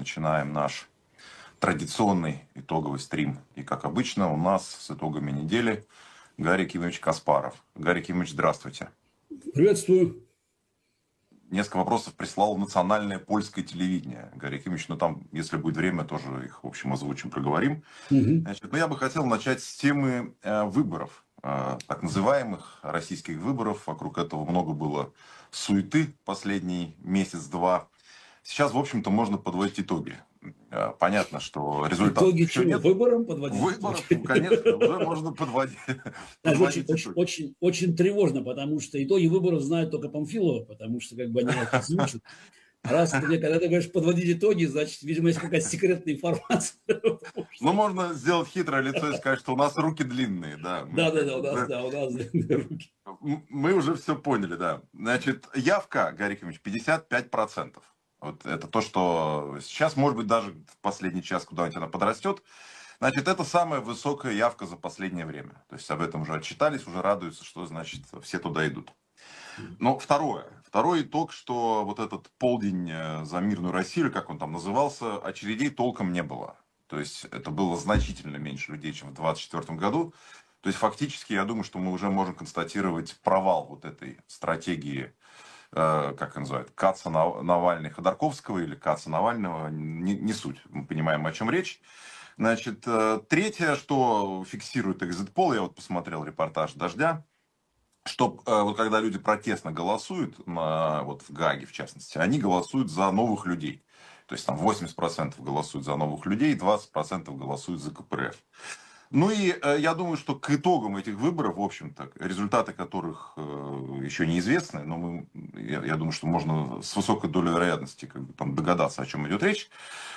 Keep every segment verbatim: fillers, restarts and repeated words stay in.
начинаем наш традиционный итоговый стрим. И, как обычно, у нас с итогами недели Гарри Кимович Каспаров. Гарри Кимович, здравствуйте. Приветствую. Несколько вопросов прислал национальное польское телевидение. Гарри Кимович, ну там, если будет время, тоже их, в общем, озвучим, проговорим. Угу. Значит, ну, я бы хотел начать с темы э, выборов, э, так называемых российских выборов. Вокруг этого много было суеты последний месяц-два. Сейчас, в общем-то, можно подводить итоги. Э, понятно, что результатов Итоги еще чего? нет. Выбором подводить? Выборов, ну, конечно, уже можно подводить, Даже очень, подводить очень, итоги. очень, очень тревожно, потому что итоги выборов знают только Памфилова, потому что как бы они их озвучат. Раз ты, когда ты говоришь подводить итоги, значит, видимо, есть какая-то секретная информация. Ну, можно сделать хитрое лицо и сказать, что у нас руки длинные, да. Мы Да, да, как да, у бы нас, уже- да, у нас длинные руки. М- Мы уже все поняли, да. Значит, явка, Гарри Кимович, пятьдесят пять процентов. Вот это то, что сейчас, может быть, даже в последний час куда-нибудь она подрастет. Значит, это самая высокая явка за последнее время. То есть об этом уже отчитались, уже радуются, что, значит, все туда идут. Но второе. Второй итог, что вот этот полдень э, за мирную Россию, как он там назывался, очередей толком не было. То есть это было значительно меньше людей, чем в двадцать четвёртом году. То есть фактически, я думаю, что мы уже можем констатировать провал вот этой стратегии, э, как ее называют, Каца Навальный Ходорковского или Каца Навального, не, не суть, мы понимаем, о чем речь. Значит, э, третье, что фиксирует экзит-пол, я вот посмотрел репортаж «Дождя», что э, вот когда люди протестно голосуют, на, вот в Гааге в частности, они голосуют за новых людей. То есть там восемьдесят процентов голосуют за новых людей, двадцать процентов голосуют за ка пэ эр эф. Ну и э, я думаю, что к итогам этих выборов, в общем-то, результаты которых э, еще неизвестны, но мы, я, я думаю, что можно с высокой долей вероятности как бы, там, догадаться, о чем идет речь.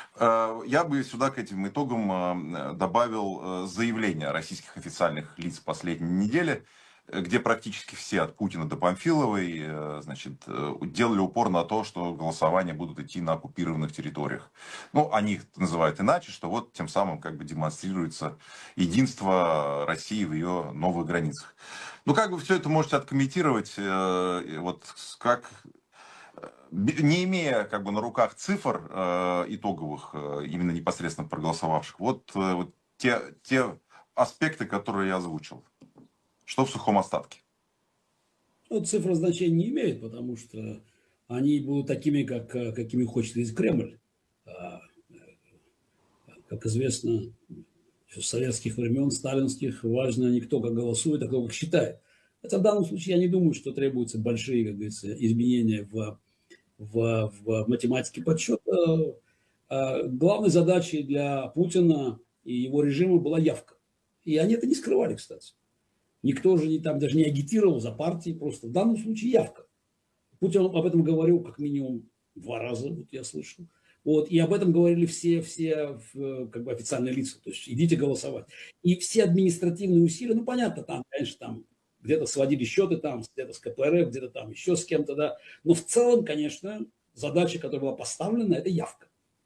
Э, я бы сюда к этим итогам э, добавил э, заявления российских официальных лиц последней недели, где практически все от Путина до Памфиловой, э, значит, э, делали упор на то, что голосования будут идти на оккупированных территориях. Ну, они их называют иначе, что вот тем самым как бы демонстрируется единство России в ее новых границах. Ну, как вы все это можете откомментировать, э, вот как, э, не имея как бы на руках цифр э, итоговых, э, именно непосредственно проголосовавших, вот, э, вот те, те аспекты, которые я озвучил. Что в сухом остатке? Ну, цифры значения не имеют, потому что они будут такими, как, какими хочет из Кремль. А, Как известно, еще с советских времен, сталинских, важно не кто как голосует, а кто как считает. Это в данном случае я не думаю, что требуются большие, как говорится, изменения в, в, в математике подсчета. А главной задачей для Путина и его режима была явка. И они это не скрывали, кстати. Никто же не, там даже не агитировал за партии, просто в данном случае явка. Путин об этом говорил как минимум два раза, вот я слышал. Вот, и об этом говорили все, все как бы официальные лица, то есть идите голосовать. И все административные усилия, ну понятно, там, конечно, там где-то сводили счеты, там где-то с ка пэ эр эф, где-то там еще с кем-то, да. Но в целом, конечно, задача, которая была поставлена, это явка.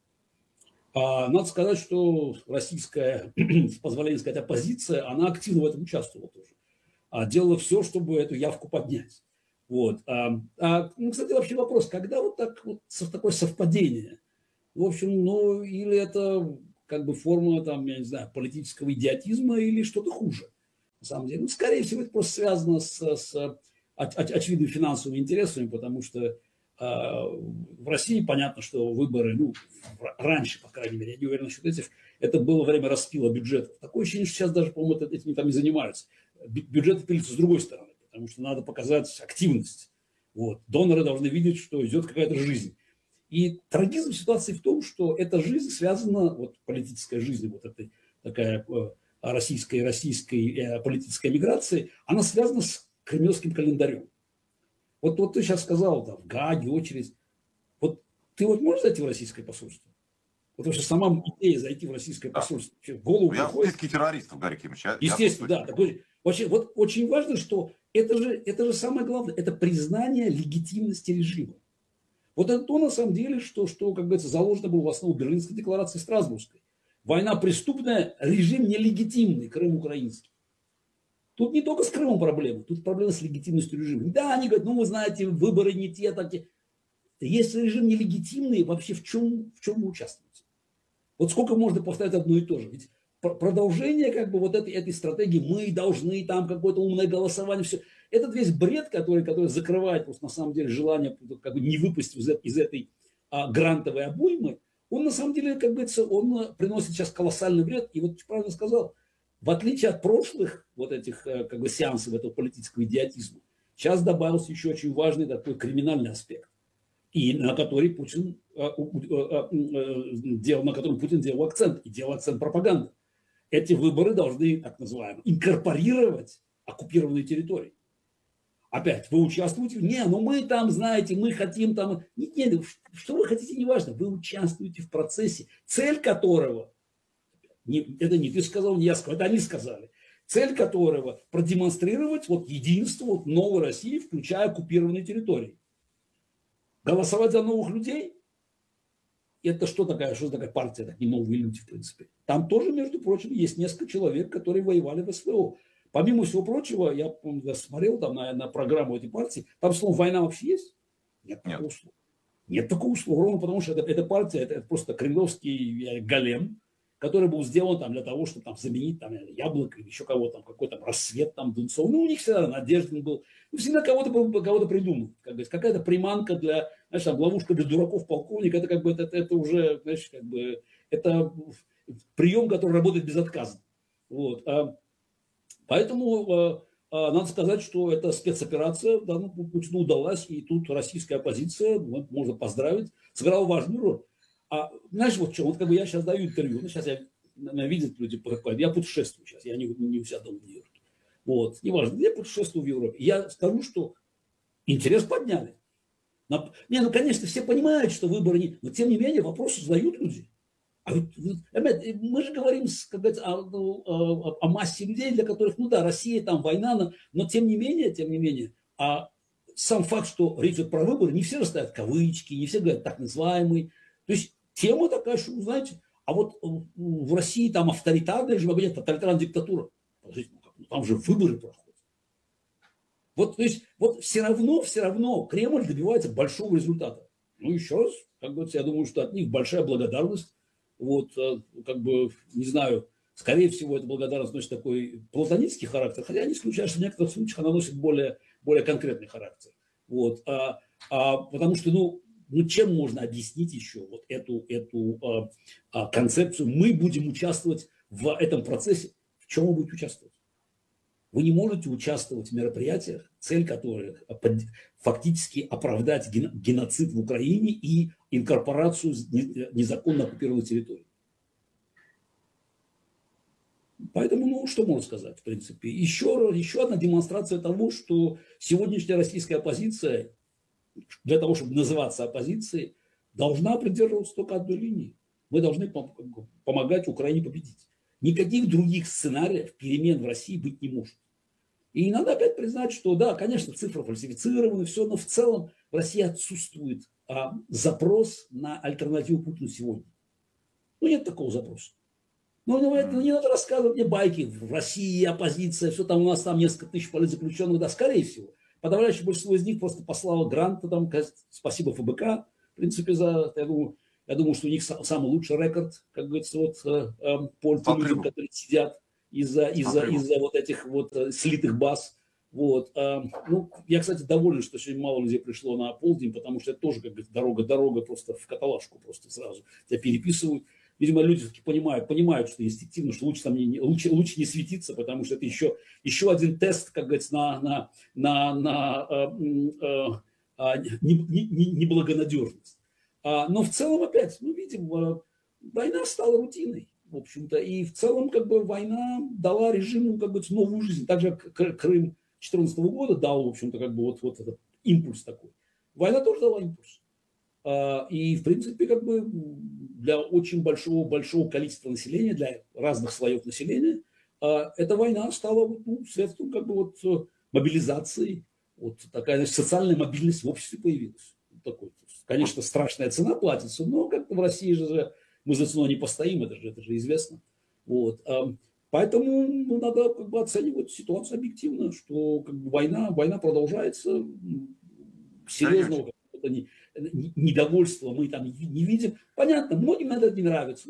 А надо сказать, что российская, с позволения сказать, оппозиция, она активно в этом участвовала тоже. А делала все, чтобы эту явку поднять. Вот. А, а, ну, кстати, вообще вопрос, когда вот, так, вот такое совпадение? В общем, ну, или это как бы форма, там, я не знаю, политического идиотизма, или что-то хуже, на самом деле. Ну, скорее всего, это просто связано с, с оч, очевидными финансовыми интересами, потому что э, в России понятно, что выборы, ну, раньше, по крайней мере, я не уверен насчет этих, это было время распила бюджетов. Такое ощущение, что сейчас даже, по-моему, этим там не занимаются. Бюджеты пилятся с другой стороны, потому что надо показать активность. Вот. Доноры должны видеть, что идет какая-то жизнь. И трагизм ситуации в том, что эта жизнь связана, вот политическая жизнь, вот этой такая э, российской, российской э, политической миграции, она связана с кремлевским календарем. Вот, вот ты сейчас сказал, там, в Гааге очередь. Вот ты вот можешь зайти в российское посольство? Потому что сама идея зайти в российское Да. посольство в голову Я приходит. в списке террористов, Гарри Кимович. Я, Естественно, я да. Такой, очень, вот очень важно, что это же, это же самое главное, это признание легитимности режима. Вот это то, на самом деле, что, что как говорится, заложено было в основу Берлинской декларации Страсбургской. Война преступная, режим нелегитимный, Крым украинский. Тут не только с Крымом проблема, тут проблема с легитимностью режима. Да, они говорят, ну вы знаете, выборы не те, такие. Если режим нелегитимный, вообще в чем, в чем вы участвуете? Вот сколько можно повторять одно и то же? Ведь продолжение как бы вот этой, этой стратегии, мы должны там какое-то умное голосование, все. Этот весь бред, который, который закрывает просто на самом деле желание как бы не выпасть из, из этой а, грантовой обоймы, он на самом деле, как говорится, он приносит сейчас колоссальный вред. И вот правильно сказал, в отличие от прошлых вот этих как бы сеансов этого политического идиотизма, сейчас добавился еще очень важный такой криминальный аспект, и на который Путин делал, на котором Путин делал акцент, и делал акцент пропаганды. Эти выборы должны, так называемо, инкорпорировать оккупированные территории. Опять, вы участвуете? Не, ну мы там, знаете, мы хотим там... Нет, нет, что вы хотите, неважно. Вы участвуете в процессе, цель которого, не, это не ты сказал, не я сказал, это они сказали, цель которого продемонстрировать вот единство вот новой России, включая оккупированные территории. Голосовать за новых людей? Это что такая, что такая партия, такие новые люди, в принципе. Там тоже, между прочим, есть несколько человек, которые воевали в СВО. Помимо всего прочего, я, я смотрел там на, на программу этой партии, там слово «война» вообще есть? Нет такого Нет. слова. Нет такого слова, ровно потому что это, эта партия, это, это просто кремлевский голем, который был сделан там для того, чтобы там заменить там Яблоко или еще кого-то, там какой-то рассвет там Донцов. Ну, у них всегда Надеждин был. Ну, всегда кого-то, кого-то придумал. Как бы, какая-то приманка для, знаешь, там, ловушка для дураков полковника, это как бы, это, это уже, знаешь, как бы, это прием, который работает безотказно. Вот. Поэтому надо сказать, что эта спецоперация да, ну, Путину удалась, и тут российская оппозиция, ну, можно поздравить, сыграла важную роль. А знаешь, вот что, вот как бы я сейчас даю интервью, ну, сейчас я, наверное, видят люди, я путешествую сейчас, я не, не у себя дома в Нью-Йорке. Вот, неважно, я путешествую в Европе. Я скажу, что интерес подняли. Не, ну, конечно, все понимают, что выборы не... Но, тем не менее, вопросы задают люди. А вот, ребят, мы же говорим как говорится, о, о, о массе людей, для которых, ну да, Россия, там война, но, но тем не менее, тем не менее, а сам факт, что речь идет про выборы, не все расставят кавычки, не все говорят так называемый. То есть тема такая, что, знаете, а вот в России там авторитарная режим, нет, тоталитарная диктатура. Подождите, ну, там же выборы проходят. Вот, то есть, вот все равно, все равно Кремль добивается большого результата. Ну, еще раз, как говорится, я думаю, что от них большая благодарность. Вот, как бы, не знаю, скорее всего, эта благодарность носит такой платонический характер, хотя я не исключаю, что в некоторых случаях она носит более, более конкретный характер. Вот, а, а, потому что, ну, ну, чем можно объяснить еще вот эту, эту а, а, концепцию? Мы будем участвовать в этом процессе. В чем вы будете участвовать? Вы не можете участвовать в мероприятиях, цель которых фактически оправдать геноцид в Украине и инкорпорацию незаконно оккупированных территорий. Поэтому, ну, что можно сказать, в принципе. Еще, еще одна демонстрация того, что сегодняшняя российская оппозиция, для того, чтобы называться оппозицией, должна придерживаться только одной линии. Мы должны помогать Украине победить. Никаких других сценариев перемен в России быть не может. И надо опять признать, что да, конечно, цифры фальсифицированы, все, но в целом в России отсутствует а, запрос на альтернативу Путину сегодня. Ну, нет такого запроса. Ну, ну, не надо рассказывать мне байки. В России оппозиция, все там у нас там несколько тысяч политзаключенных, да, скорее всего. Подавляющее большинство из них просто послало гранты, там, спасибо эф бэ ка, в принципе, за, я думаю, я думаю, что у них самый лучший рекорд, как говорится, вот, э, э, по тем людям, которые сидят из-за из-за из-за вот этих вот слитых баз. Вот. Ну, я, кстати, доволен, что сегодня мало людей пришло на полдень, потому что это тоже как бы дорога-дорога просто в каталажку просто сразу тебя переписывают. Видимо, люди все-таки понимают, понимают, что инстинктивно, что лучше, там не, лучше, лучше не светиться, потому что это еще, еще один тест, как говорится, на, на, на, на э, э, неблагонадежность. Но в целом опять, ну, видим, война стала рутиной. В общем-то, и в целом, как бы, война дала режиму, как бы, новую жизнь. Так же, как Крым две тысячи четырнадцатого года дал, в общем-то, как бы, вот, вот этот импульс такой. Война тоже дала импульс. И, в принципе, как бы, для очень большого, большого количества населения, для разных слоев населения, эта война стала, ну, средством, как бы, вот, мобилизации. Вот такая, значит, социальная мобильность в обществе появилась. Вот такой. Конечно, страшная цена платится, но как-то в России же мы за ценой не постоим, это же, это же известно. Вот. Поэтому, ну, надо, как бы, оценивать ситуацию объективно, что, как бы, война, война продолжается, серьезного недовольства мы там не видим. Понятно, многим надо не нравится. Ну, так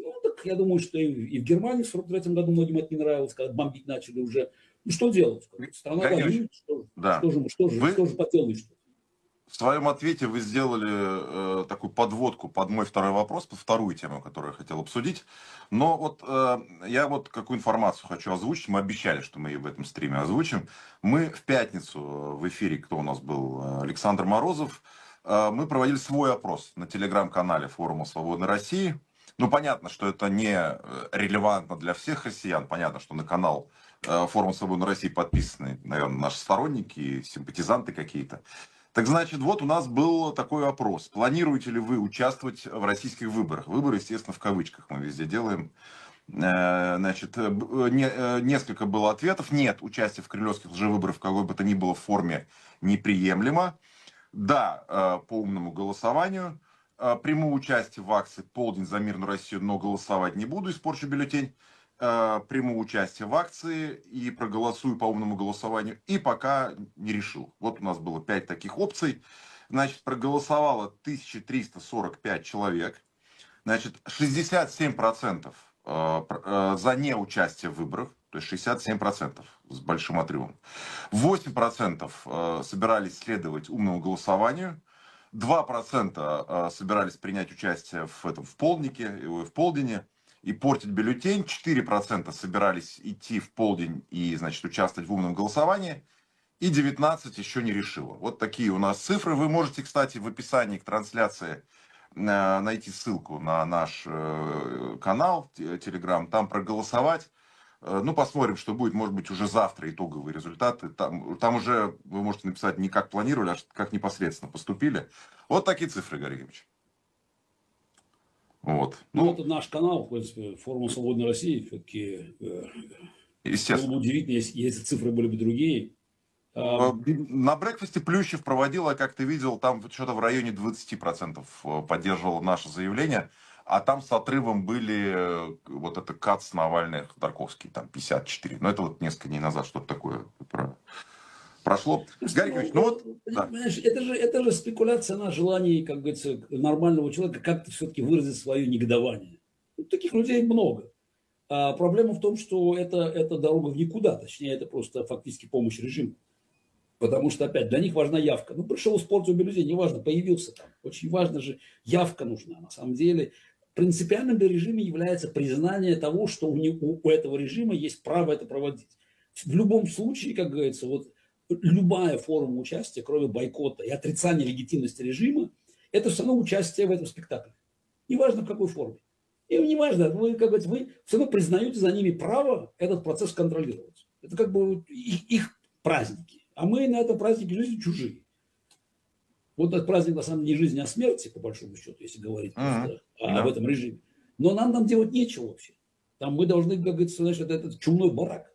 Во-вторых, я думаю, что и, и в Германии в сорок третьем году многим это не нравилось, когда бомбить начали уже. Ну что делать? Страна воюет, что, да. что, же, что, же, Вы... что же поделаешь? В своем ответе вы сделали э, такую подводку под мой второй вопрос, под вторую тему, которую я хотел обсудить. Но вот э, я вот какую информацию хочу озвучить. Мы обещали, что мы ее в этом стриме озвучим. Мы в пятницу в эфире, кто у нас был, Александр Морозов, э, мы проводили свой опрос на телеграм-канале Форума Свободной России. Ну, понятно, что это не релевантно для всех россиян. Понятно, что на канал э, Форума Свободной России подписаны, наверное, наши сторонники, симпатизанты какие-то. Так значит, вот у нас был такой опрос. Планируете ли вы участвовать в российских выборах? Выборы, естественно, в кавычках мы везде делаем. Значит, несколько было ответов. Нет, участие в кремлевских лжевыборах в какой бы то ни было форме неприемлемо. Да, по умному голосованию. Приму участие в акции «Полдень за мирную Россию», но голосовать не буду, испорчу бюллетень. Приму участие в акции и проголосую по умному голосованию, и пока не решил. Вот у нас было пять таких опций. Значит, проголосовало тысяча триста сорок пять человек. Значит, шестьдесят семь процентов за неучастие в выборах, то есть шестьдесят семь процентов с большим отрывом. восемь процентов собирались следовать умному голосованию. два процента собирались принять участие в этом в полднике, в полдине и портить бюллетень. четыре процента собирались идти в полдень и, значит, участвовать в умном голосовании. И девятнадцать процентов еще не решило. Вот такие у нас цифры. Вы можете, кстати, в описании к трансляции найти ссылку на наш канал Telegram, там проголосовать. Ну, посмотрим, что будет. Может быть, уже завтра итоговые результаты. Там, там уже вы можете написать не как планировали, а как непосредственно поступили. Вот такие цифры, Гарри Егорович. Вот. Ну, ну, это наш канал, в принципе, Форума Свободной России. Все-таки было бы удивительно, если, если цифры были бы другие. На брекфасте Плющев проводил, я как ты видел, там что-то в районе двадцати процентов поддерживало наше заявление, а там с отрывом были вот это Кац, Навальный, Ходорковский, там пятьдесят четыре. Но это вот несколько дней назад что-то такое прошло. Гарри Егорович, ну вот... Понимаешь, да. это, же, это же спекуляция на желании, как говорится, нормального человека как-то все-таки выразить свое негодование. Таких людей много. А проблема в том, что это, это дорога в никуда, точнее, это просто фактически помощь режиму. Потому что, опять, для них важна явка. Ну, пришел, испортил бюллетень, неважно, появился там. Очень важно же, явка нужна. На самом деле, принципиальным для режима является признание того, что у, него, у этого режима есть право это проводить. В любом случае, как говорится, вот любая форма участия, кроме бойкота и отрицания легитимности режима, это все равно участие в этом спектакле. Неважно, в какой форме. И неважно, вы, как говорится, вы все равно признаете за ними право этот процесс контролировать. Это как бы их, их праздники. А мы на этом празднике жизни чужие. Вот этот праздник, на самом деле, не жизни, а смерти, по большому счету, если говорить Mm-hmm. просто об yeah. этом режиме. Но нам там делать нечего вообще. Там мы должны, как говорится, знаешь, это, это чумной барак.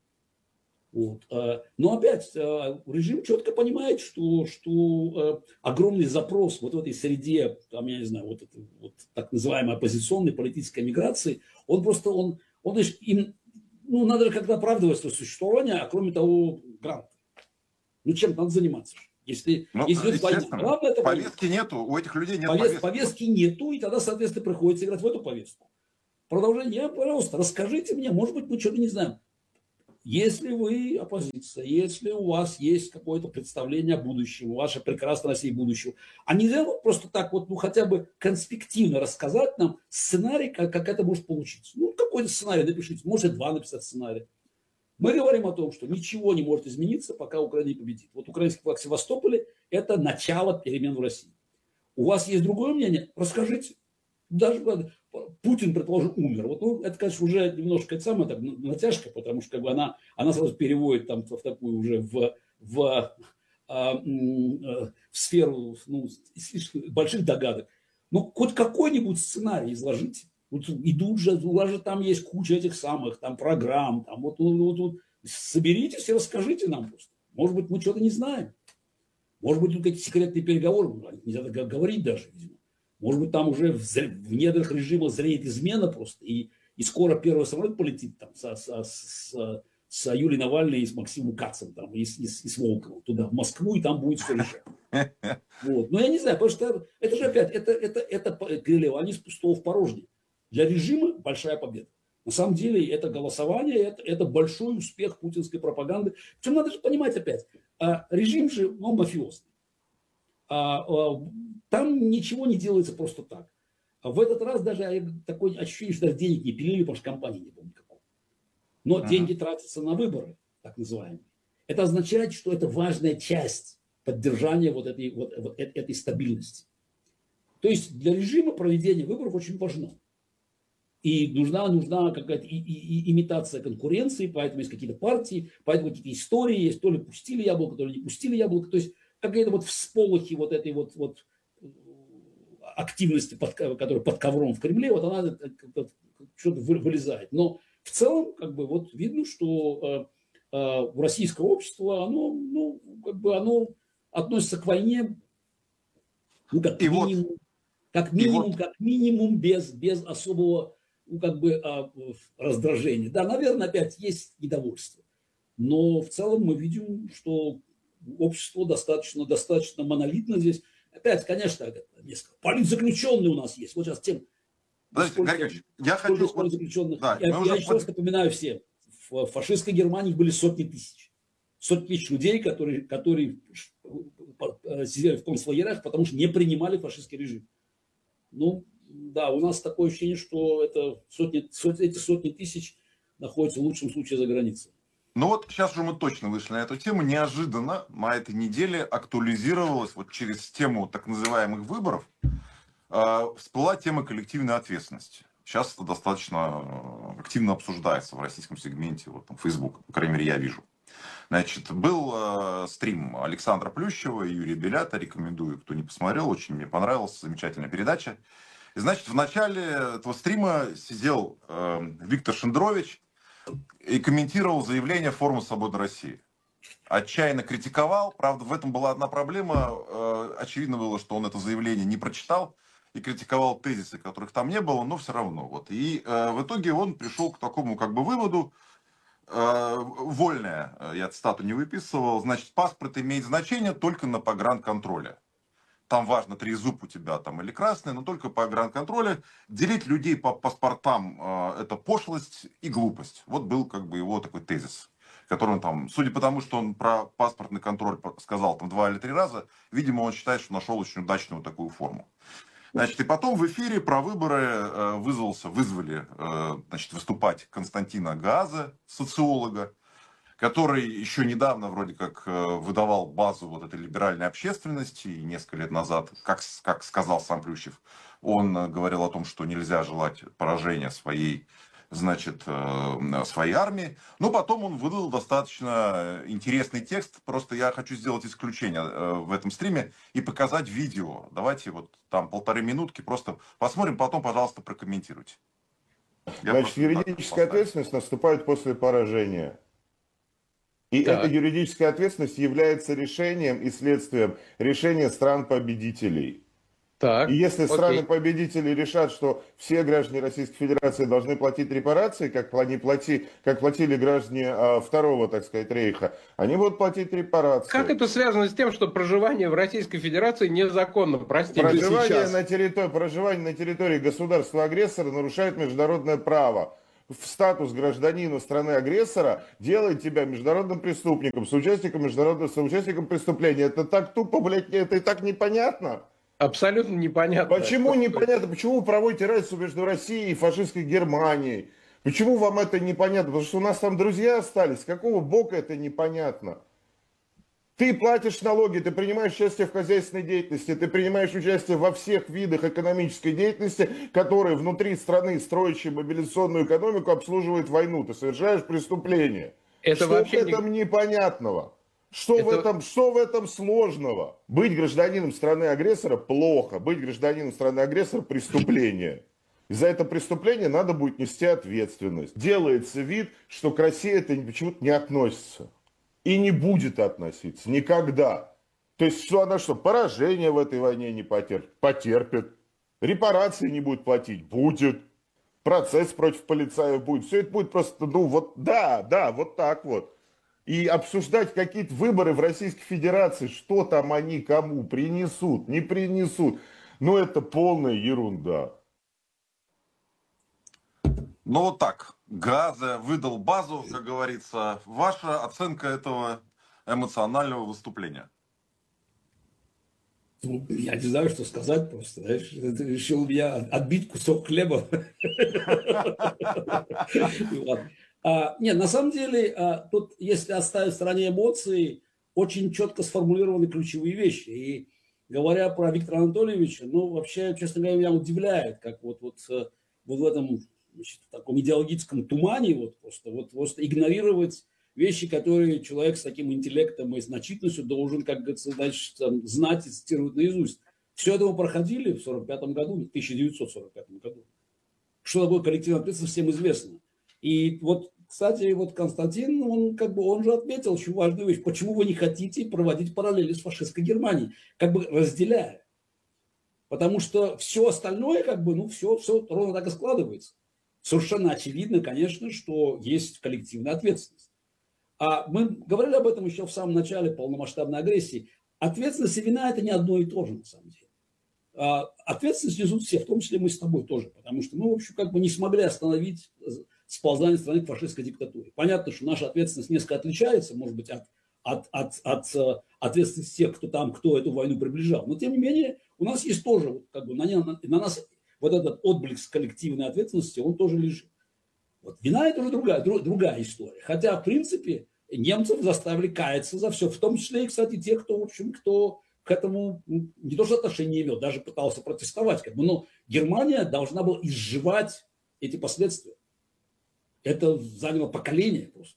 Вот. Но опять, режим четко понимает, что, что огромный запрос вот в этой среде, там, я не знаю, вот, это, вот так называемой оппозиционной политической миграции, он просто, он, он им, ну, надо же как-то оправдывать свое существование, а кроме того, грант. Ну, чем надо заниматься? Если, ну, если идет война, главное это повестки война. Нету, у этих людей нет повестки. повестки. Повестки нету, и тогда, соответственно, приходится играть в эту повестку. Продолжение, пожалуйста, расскажите мне, может быть, мы что-то не знаем. Если вы оппозиция, если у вас есть какое-то представление о будущем, ваша прекрасная Россия будущего, а нельзя вот просто так вот, ну, хотя бы конспективно рассказать нам сценарий, как, как это может получиться. Ну, какой-то сценарий напишите, может, два написать сценарий. Мы говорим о том, что ничего не может измениться, пока Украина не победит. Вот украинский флаг в Севастополе – это начало перемен в России. У вас есть другое мнение? Расскажите. Даже Путин, предположим, умер. Вот, ну, это, конечно, уже немножко это самое, так, натяжка, потому что как бы, она, она сразу переводит там, в такую уже в, в, а, а, в сферу ну, больших догадок. Ну, хоть какой-нибудь сценарий изложите. Вот идут же, у вас же там есть куча этих самых там программ, там вот, вот, вот соберитесь и расскажите нам просто. Может быть, мы что-то не знаем. Может быть, тут какие-то секретные переговоры, нельзя говорить даже, видимо. Может быть, там уже в, в недрах режима зреет измена просто, и, и скоро первый самолет полетит там со, со, с, с Юлией Навальной и с Максимом Кацем, там, и, с, и, с, и с Волковым туда, в Москву, и там будет все решать. Вот. Но я не знаю, потому что это же опять, это, это, это переливание из пустого в порожнее. Для режима большая победа. На самом деле это голосование, это, это большой успех путинской пропаганды. Причем надо же понимать опять, а режим же, ну, мафиозный. А, а, там ничего не делается просто так. А в этот раз даже такое ощущение, что даже денег не пилили, потому что компании не было никакого. Но uh-huh. деньги тратятся на выборы, так называемые. Это означает, что это важная часть поддержания вот этой, вот, вот этой стабильности. То есть для режима проведение выборов очень важно. И нужна, нужна какая-то и, и, и имитация конкуренции, поэтому есть какие-то партии, поэтому какие-то истории есть, то ли пустили яблоко, то ли не пустили яблоко. То есть какие-то вот всполохи вот этой вот, вот активности, под, которая под ковром в Кремле, вот она что-то вылезает. Но в целом, как бы, вот видно, что э, э, российское общество, оно, ну, как бы, оно относится к войне, ну, как и минимум, вот, как минимум, вот... как минимум без, без особого, ну, как бы, э, раздражения. Да, наверное, опять есть недовольство. Но в целом мы видим, что общество достаточно, достаточно монолитно здесь. Опять, конечно, несколько политзаключенные у нас есть. Вот сейчас тем... Подождите, Гарри, я хочу... Вот, да, я я еще под... раз напоминаю всем. В фашистской Германии были сотни тысяч. Сотни тысяч людей, которые, которые сидели в концлагерях, потому что не принимали фашистский режим. Ну, да, у нас такое ощущение, что это сотни, сотни, эти сотни тысяч находятся в лучшем случае за границей. Ну вот сейчас уже мы точно вышли на эту тему. Неожиданно на этой неделе актуализировалась вот через тему так называемых выборов, э, всплыла тема коллективной ответственности. Сейчас это достаточно активно обсуждается в российском сегменте, вот там Facebook, по крайней мере, я вижу. Значит, был э, стрим Александра Плющева и Юрия Белята, рекомендую, кто не посмотрел, очень мне понравилась, замечательная передача. И, значит, в начале этого стрима сидел э, Виктор Шендерович и комментировал заявление Форума Свободы России. Отчаянно критиковал. Правда, в этом была одна проблема. Э, очевидно было, что он это заявление не прочитал и критиковал тезисы, которых там не было, но все равно. Вот. И э, в итоге он пришел к такому как бы выводу, э, вольное, я цитату не выписывал, значит, паспорт имеет значение только на погранконтроле. Там важно, трезуб у тебя там или красный, но только по погранконтроле. Делить людей по паспортам э, это пошлость и глупость. Вот был как бы его такой тезис, который он там, судя по тому, что он про паспортный контроль сказал там два или три раза, видимо, он считает, что нашел очень удачную такую форму. Значит, и потом в эфире про выборы э, вызвался, вызвали э, значит, выступать Константина Гааза, социолога, который еще недавно вроде как выдавал базу вот этой либеральной общественности, и несколько лет назад, как, как сказал сам Плющев, он говорил о том, что нельзя желать поражения своей, значит, своей армии. Но потом он выдал достаточно интересный текст, просто я хочу сделать исключение в этом стриме и показать видео. Давайте вот там полторы минутки, просто посмотрим, потом, пожалуйста, прокомментируйте. Я Значит, юридическая ответственность наступает после поражения. И так. Эта юридическая ответственность является решением и следствием решения стран-победителей. Так. И если страны-победители решат, что все граждане Российской Федерации должны платить репарации, как, они плати, как платили граждане а, второго, так сказать, рейха, они будут платить репарации. Как это связано с тем, что проживание в Российской Федерации незаконно? Простите, проживание на, территории, проживание на территории государства-агрессора нарушает международное право. В статус гражданина страны-агрессора делает тебя международным преступником, соучастником международного, соучастником преступления. Это так тупо, блядь, это и так непонятно. Абсолютно непонятно. Почему непонятно? Почему вы проводите разницу между Россией и фашистской Германией? Почему вам это непонятно? Потому что у нас там друзья остались. С какого бока это непонятно? Ты платишь налоги, ты принимаешь участие в хозяйственной деятельности, ты принимаешь участие во всех видах экономической деятельности, которые внутри страны, строящие мобилизационную экономику, обслуживают войну. Ты совершаешь преступление. Это что в этом не... непонятного? Что, это... в этом, что в этом сложного? Быть гражданином страны-агрессора плохо. Быть гражданином страны-агрессора преступление. И за это преступление надо будет нести ответственность. Делается вид, что к России это почему-то не относится. И не будет относиться никогда. То есть, что она что, поражение в этой войне не потерпит? Потерпит. Репарации не будет платить? Будет. Процесс против полицаев будет. Все это будет просто, ну вот, да, да, вот так вот. И обсуждать какие-то выборы в Российской Федерации, что там они кому принесут, не принесут. Ну, это полная ерунда. Ну вот так, Газа выдал базу, как говорится. Ваша оценка этого эмоционального выступления? Ну, я не знаю, что сказать просто. Знаешь, ты решил меня отбить кусок хлеба. Вот. А, нет, на самом деле, а, тут, если оставить в стороне эмоции, очень четко сформулированы ключевые вещи. И говоря про Виктора Анатольевича, ну, вообще, честно говоря, меня удивляет, как вот, вот, э, вот в этом, значит, таком идеологическом тумане вот просто, вот, просто игнорировать вещи, которые человек с таким интеллектом и значительностью должен, как говорится, значит, там, знать и цитировать наизусть. Все это мы проходили в сорок пятом году, в тысяча девятьсот сорок пятом году. Что такое коллективная ответственность, всем известно. И вот, кстати, вот Константин, он как бы, он же отметил очень важную вещь. Почему вы не хотите проводить параллели с фашистской Германией? Как бы разделяя. Потому что все остальное, как бы, ну, все, все ровно так и складывается. Совершенно очевидно, конечно, что есть коллективная ответственность. А мы говорили об этом еще в самом начале полномасштабной агрессии. Ответственность и вина – это не одно и то же, на самом деле. А ответственность несут все, в том числе мы с тобой тоже, потому что мы, в общем, как бы не смогли остановить сползание страны к фашистской диктатуре. Понятно, что наша ответственность несколько отличается, может быть, от, от, от, от ответственности тех, кто там, кто эту войну приближал. Но, тем не менее, у нас есть тоже, как бы, на, на, на нас вот этот отблеск коллективной ответственности, он тоже лежит. Вот. Вина – это уже другая, друг, другая история. Хотя, в принципе, немцев заставили каяться за все. В том числе и, кстати, тех, кто, в общем, кто к этому не то что отношения не имел, даже пытался протестовать. Как бы, но Германия должна была изживать эти последствия. Это заняло поколение просто.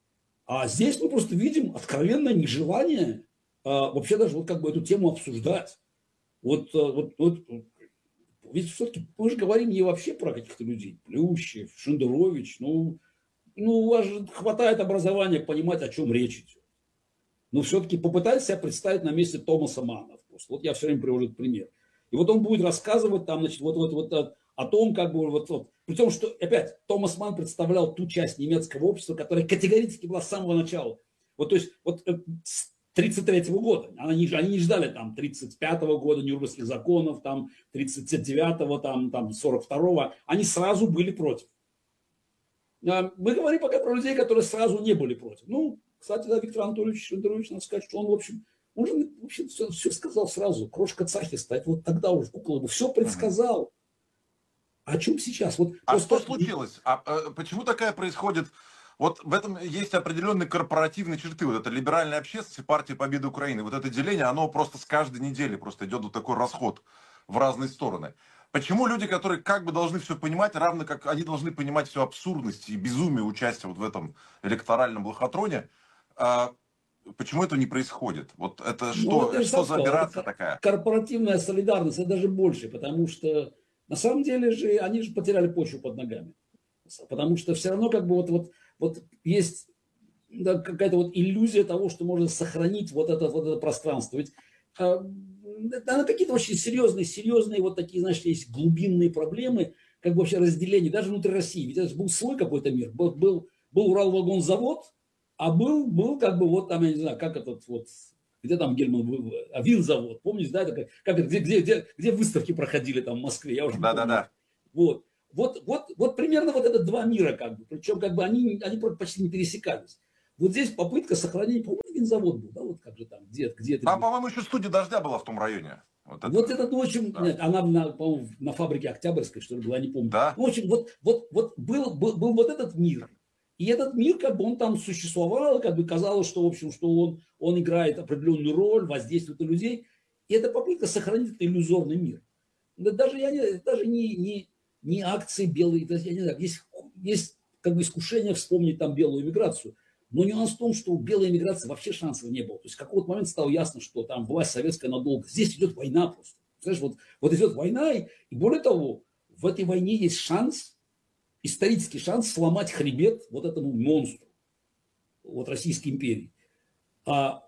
А здесь мы просто видим откровенное нежелание а, вообще даже вот как бы эту тему обсуждать. Вот, вот, вот ведь все-таки мы же говорим не вообще про каких-то людей. Плющев, Шендерович. Ну, ну, у вас же хватает образования понимать, о чем речь идет. Но все-таки попытайтесь себя представить на месте Томаса Манна. Вот я все время привожу этот пример. И вот он будет рассказывать там, значит, вот, вот, вот о том, как бы, вот, вот. При том, что, опять, Томас Манн представлял ту часть немецкого общества, которая категорически была с самого начала. Вот, то есть, вот с тридцать третьего года. Они, они не ждали там тридцать пятого года Нюрнбергских законов, там тридцать девятого, там, там сорок второго. Они сразу были против. Мы говорим пока про людей, которые сразу не были против. Ну, кстати, да, Виктор Анатольевич Шендерович, надо сказать, что он, в общем, он же в общем, все, все сказал сразу. Крошка Цахиста, это вот тогда уже кукла бы все предсказал. О чем сейчас? Вот а просто... что случилось? А, а почему такая происходит? Вот в этом есть определенные корпоративные черты. Вот это либеральная общественность и партия Победы Украины. Вот это деление, оно просто с каждой недели просто идет вот такой расход в разные стороны. Почему люди, которые как бы должны все понимать, равно как они должны понимать всю абсурдность и безумие участия вот в этом электоральном лохотроне, а почему это не происходит? Вот это что, ну, вот это что за сказал, операция это такая? Корпоративная солидарность, это даже больше, потому что на самом деле же они же потеряли почву под ногами. Потому что все равно как бы вот, вот, вот есть да, какая-то вот иллюзия того, что можно сохранить вот это, вот это пространство. Ведь э, на какие-то очень серьезные, серьезные вот такие, знаешь, есть глубинные проблемы, как бы вообще разделение, даже внутри России. Ведь это был свой какой-то мир. Был, был, был Уралвагонзавод, а был, был как бы вот там, я не знаю, как этот вот, где там Гельман, а Винзавод, помните, да, это как, где, где, где, где выставки проходили там в Москве, я уже не помню. Да-да-да. Вот. Вот, вот, вот примерно вот это два мира, как бы, причем как бы они, они почти не пересекались. Вот здесь попытка сохранения, по-моему, Винзавод был, да, вот как же там, где, где это. А, по-моему, еще студия «Дождя» была в том районе. Вот это, вот это ну, в общем, да. Нет, она, на, по-моему, на фабрике Октябрьской, что ли, была, не помню. Да. Ну, в общем, вот, вот, вот был, был, был вот этот мир. И этот мир, как бы, он там существовал, как бы казалось, что, в общем, что он, он играет определенную роль, воздействует на людей. И это попытка сохранить этот иллюзорный мир. Даже, я не, даже не, не, не акции белые, я не знаю, есть, есть как бы искушение вспомнить там белую эмиграцию. Но нюанс в том, что у белой эмиграции вообще шансов не было. То есть в какой-то момент стало ясно, что там власть советская надолго. Здесь идет война просто. Знаешь, вот, вот идет война, и, и более того, в этой войне есть шанс, исторический шанс сломать хребет вот этому монстру, вот Российской империи. А,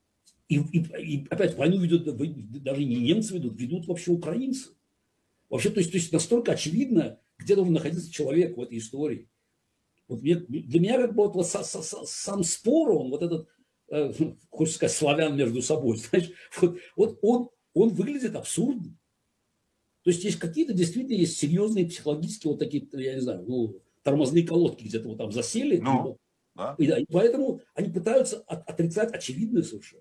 и, и, и опять войну ведут, даже не немцы ведут, ведут вообще украинцы. Вообще, то есть, то есть настолько очевидно, где должен находиться человек в этой истории. Вот мне, для меня как бы вот, вот сам спор, он вот этот, э, хочется сказать, славян между собой, знаешь, вот, вот он, он выглядит абсурдно. То есть есть какие-то действительно есть серьезные психологические вот такие, я не знаю, ну, тормозные колодки где-то вот там засели. Ну, да. И, да, и поэтому они пытаются от, отрицать очевидное совершенно.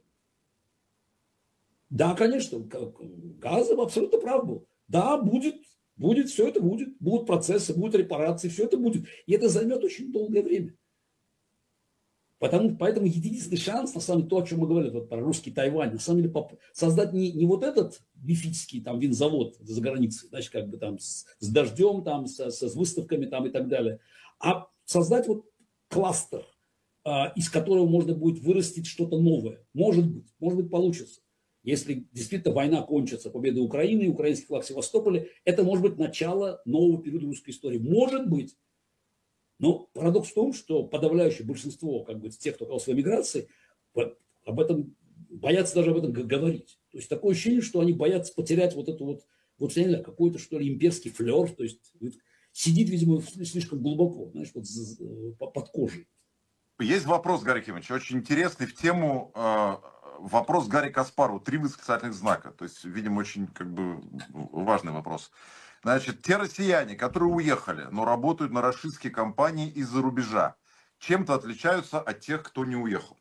Да, конечно, Газов абсолютно прав был. Да, будет, будет, все это будет. Будут процессы, будут репарации, все это будет. И это займет очень долгое время. Потому, поэтому единственный шанс, на самом деле, то, о чем мы говорили, вот, про русский Тайвань, на самом деле, создать не, не вот этот мифический там винзавод за границей, значит, как бы там с, с дождем, там, с, с выставками там, и так далее, а создать вот кластер, а, из которого можно будет вырастить что-то новое. Может быть, может быть, получится. Если действительно война кончится победой Украины и украинский флаг в Севастополе, это может быть начало нового периода русской истории. Может быть. Но парадокс в том, что подавляющее большинство как бы, тех, кто оказался в эмиграции, об этом боятся даже об этом говорить. То есть такое ощущение, что они боятся потерять вот эту вот, вот я не знаю, какой-то что ли имперский флер, то есть сидит, видимо, слишком глубоко, знаешь, вот под кожей. Есть вопрос, Гарри Кимович, очень интересный в тему э, вопрос Гарри Каспару, три восклицательных знака, то есть, видимо, очень как бы важный вопрос. Значит, те россияне, которые уехали, но работают на российские компании из-за рубежа, чем-то отличаются от тех, кто не уехал?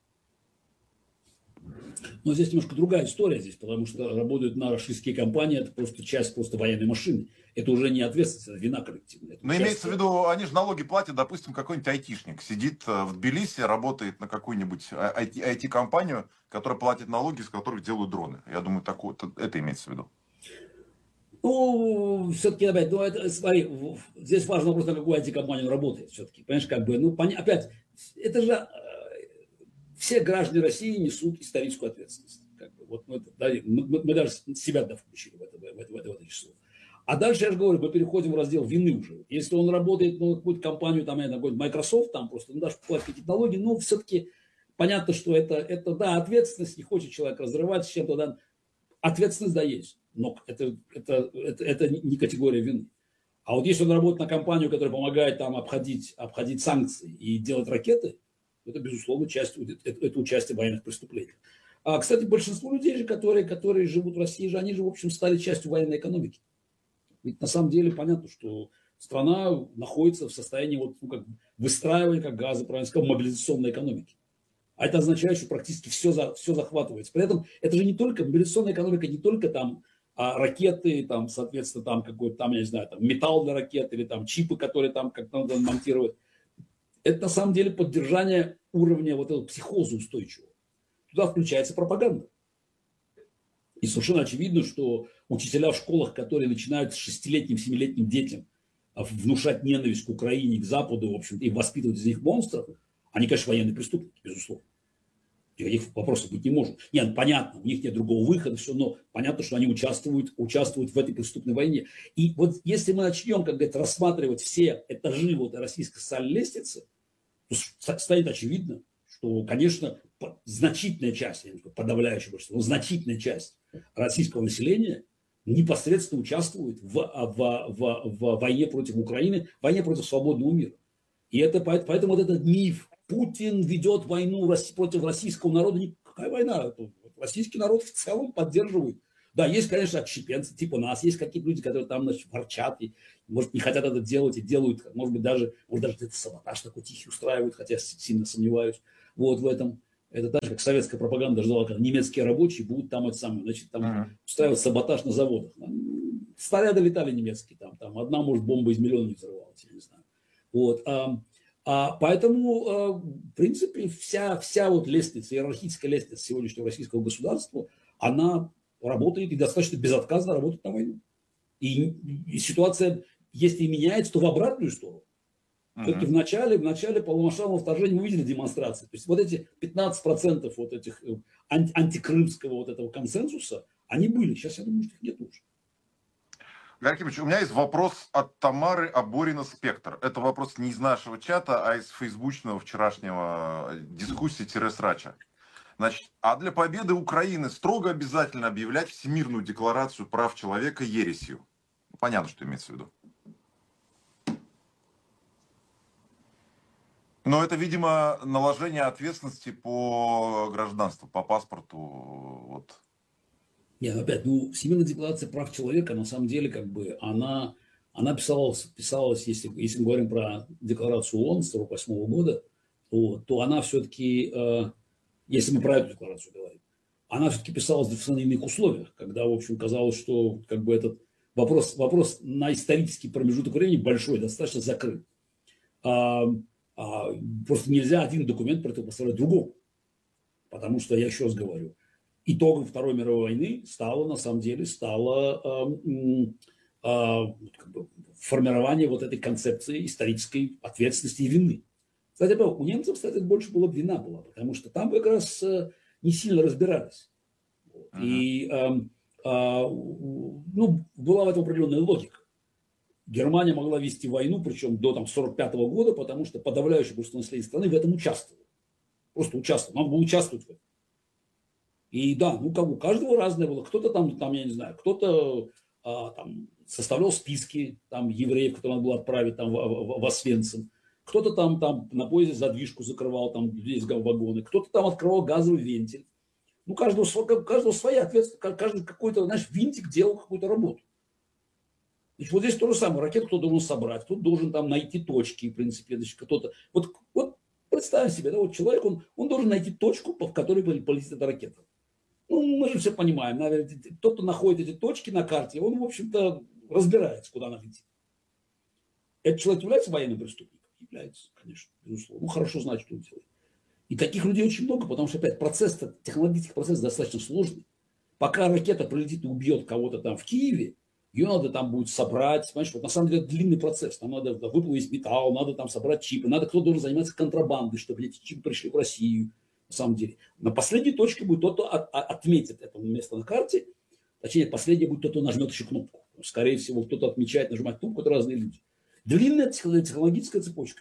Но здесь немножко другая история здесь, потому что работают на российские компании, это просто часть просто военной машины. Это уже не ответственность, это вина коллективная. Это Но часть... имеется в виду, они же налоги платят, допустим, какой-нибудь айтишник сидит в Тбилиси, работает на какую-нибудь ай ти-компанию, которая платит налоги, с которых делают дроны. Я думаю, такое, это имеется в виду. Ну, все-таки, опять, ну, это, смотри, здесь важно вопрос, на какую ай ти-компанию он работает, все-таки, понимаешь, как бы, ну, поня... опять, это же э, все граждане России несут историческую ответственность, как бы, вот мы, да, мы, мы даже себя да, включили в это, в, это, в, это, в это число. А дальше, я же говорю, мы переходим в раздел вины уже. Если он работает на ну, какую-то компанию, там, я знаю, Microsoft, там, просто, ну, даже платить какие-то налоги, но все-таки понятно, что это, это, да, ответственность, не хочет человек разрывать с чем-то, да, ответственность, да, есть. Но это, это, это, это не категория вины. А вот если он работает на компанию, которая помогает там обходить, обходить санкции и делать ракеты, это, безусловно, часть, это, это участие в военных преступлениях. А, кстати, большинство людей, же, которые, которые живут в России, же, они же, в общем, стали частью военной экономики. Ведь на самом деле понятно, что страна находится в состоянии вот, ну, как выстраивания, как Газа правильно сказал, мобилизационной экономики. А это означает, что практически все, за, все захватывается. При этом это же не только, мобилизационная экономика не только там а ракеты, там, соответственно, там какой-то, там, я не знаю, там, металл для ракет или там чипы, которые там как-то надо монтировать. Это на самом деле поддержание уровня вот этого психоза устойчивого. Туда включается пропаганда. И совершенно очевидно, что учителя в школах, которые начинают с шестилетним, семилетним детям внушать ненависть к Украине, к Западу, в общем, и воспитывать из них монстров, они, конечно, военные преступники, безусловно. Никаких вопросов быть не может. Нет, понятно, у них нет другого выхода, все, но понятно, что они участвуют, участвуют в этой преступной войне. И вот если мы начнем, как говорится, рассматривать все этажи вот российской социальной лестницы, то станет очевидно, что, конечно, значительная часть, подавляющая большинство, но значительная часть российского населения непосредственно участвует в, в, в, в войне против Украины, войне против свободного мира. И это, поэтому вот этот миф, Путин ведет войну против российского народа. Никакая война. Российский народ в целом поддерживает. Да, есть, конечно, отщепенцы типа нас. Есть какие-то люди, которые там, значит, ворчат и, может, не хотят это делать и делают. Может быть, даже, может, даже это саботаж такой тихий устраивают, хотя сильно сомневаюсь. Вот в этом. Это так же, как советская пропаганда ждала, когда немецкие рабочие будут там, это самое, значит, там uh-huh. устраивать саботаж на заводах. Снаряды летали немецкие. Там, там одна, может, бомба из миллиона не взорвалась, я не знаю. Вот. А, поэтому, в принципе, вся, вся вот лестница, иерархическая лестница сегодняшнего российского государства, она работает и достаточно безотказно работает на войну. И, и ситуация, если и меняется, то в обратную сторону. Uh-huh. Все-таки в начале, в начале полномасштабного вторжения мы видели демонстрации. То есть вот эти пятнадцать процентов вот этих анти- антикрымского вот этого консенсуса, они были. Сейчас, я думаю, что их нет уже. Гарри Кимович, у меня есть вопрос от Тамары Аборина Спектр. Это вопрос не из нашего чата, а из фейсбучного вчерашнего дискуссии-срача. Значит, а для победы Украины строго обязательно объявлять Всемирную декларацию прав человека ересью. Понятно, что имеется в виду. Но это, видимо, наложение ответственности по гражданству, по паспорту. Вот. Нет, опять, ну, Всемирная декларация прав человека, на самом деле, как бы, она она писалась, писалась если, если мы говорим про декларацию ООН сорок восьмого года, то, то она все-таки, э, если мы про эту декларацию говорим, она все-таки писалась в совершенно иных условиях, когда, в общем, казалось, что как бы этот вопрос, вопрос на исторический промежуток времени большой, достаточно закрыт. А, а, просто нельзя один документ противопоставлять другому. Потому что, я еще раз говорю, итогом Второй мировой войны стало, на самом деле, стало э, э, как бы формирование вот этой концепции исторической ответственности и вины. Кстати, у немцев, кстати, больше была вина была, потому что там как раз э, не сильно разбирались. Uh-huh. И э, э, ну, была в этом определенная логика. Германия могла вести войну, причем до там, сорок пятого года, потому что подавляющее большинство населения страны в этом участвовало. Просто участвовал. Надо было участвовать в этом. И да, ну как у каждого разное было. Кто-то там, там, я не знаю, кто-то а, там составлял списки там, евреев, которые надо было отправить там, в, в, в Освенцим. Кто-то там, там на поезде задвижку закрывал, там весь вагоны. Кто-то там открывал газовый вентиль. Ну, каждого, каждого своя ответственность. Каждый какой-то, знаешь, винтик делал какую-то работу. Значит, вот здесь то же самое. Ракету кто должен собрать, кто должен там найти точки, в принципе. Значит, кто-то... Вот, вот представь себе, да, вот человек, он, он должен найти точку, в которой полетит эта ракета. Ну, мы же все понимаем, наверное, тот, кто находит эти точки на карте, он, в общем-то, разбирается, куда она летит. Этот человек является военным преступником? Является, конечно, безусловно. Ну, хорошо знать, что он делает. И таких людей очень много, потому что, опять, процесс, технологический процесс достаточно сложный. Пока ракета прилетит и убьет кого-то там в Киеве, ее надо там будет собрать, понимаешь, вот на самом деле это длинный процесс, там надо выплавить металл, надо там собрать чипы, надо кто-то должен заниматься контрабандой, чтобы эти чипы пришли в Россию, на самом деле. На последней точке будет тот, кто от, отметит это место на карте, точнее, последний будет тот, кто нажмет еще кнопку. Скорее всего, кто-то отмечает, нажимает кнопку, это разные люди. Длинная технологическая цепочка.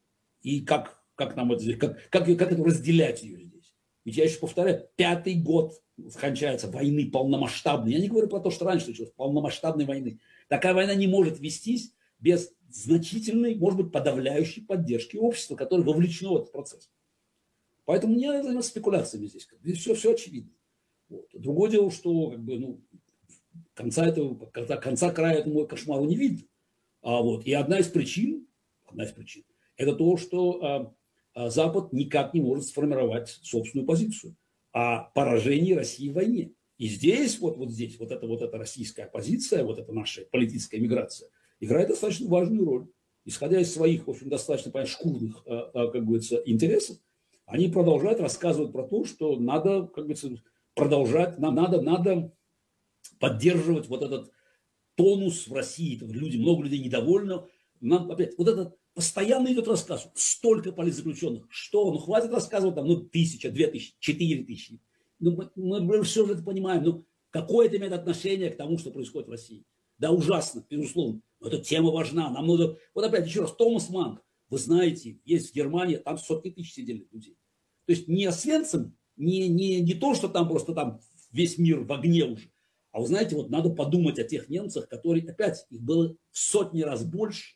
И как, как нам это, как, как, как это разделять ее здесь? Ведь я еще повторяю, пятый год кончается войны полномасштабной. Я не говорю про то, что раньше случилось, полномасштабной войны. Такая война не может вестись без значительной, может быть, подавляющей поддержки общества, которое вовлечено в этот процесс. Поэтому не надо заниматься спекуляциями здесь. Здесь все, все очевидно. Вот. Другое дело, что как бы, ну, конца, этого, конца, конца края этому кошмару не видно. А, вот. И одна из причин, одна из причин, это то, что а, а Запад никак не может сформировать собственную позицию о поражении России в войне. И здесь, вот, вот здесь, вот эта, вот эта российская позиция, вот эта наша политическая миграция играет достаточно важную роль. Исходя из своих, в общем, достаточно, понятно, шкурных, как говорится, интересов, они продолжают рассказывать про то, что надо, как говорится, продолжать, надо, надо поддерживать вот этот тонус в России. Люди, много людей недовольны. Нам опять вот этот постоянно идет рассказ. Столько политзаключенных. Что? Ну, хватит рассказывать там, ну, тысяча, две тысячи, четыре тысячи. Ну, мы, мы все же это понимаем. Ну, какое это имеет отношение к тому, что происходит в России? Да, ужасно, безусловно. Но эта тема важна. Нам надо... Вот опять, еще раз, Томас Манн. Вы знаете, есть в Германии, там сотни тысяч сидели людей. То есть не Освенцим, не, не, не то, что там просто там весь мир в огне уже. А вы знаете, вот надо подумать о тех немцах, которые, опять, их было в сотни раз больше.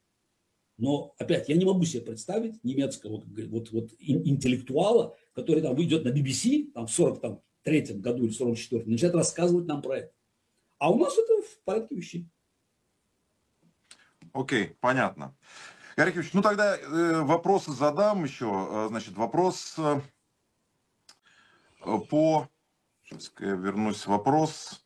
Но, опять, я не могу себе представить немецкого вот, вот, интеллектуала, который там выйдет на би би си там, в сорок третьем году или сорок четвёртом, начинает рассказывать нам про это. А у нас это в порядке вещей. Окей, понятно. Гарри Якимович, ну тогда э, вопросы задам еще. Э, значит, вопрос э, по... Сейчас я вернусь. Вопрос...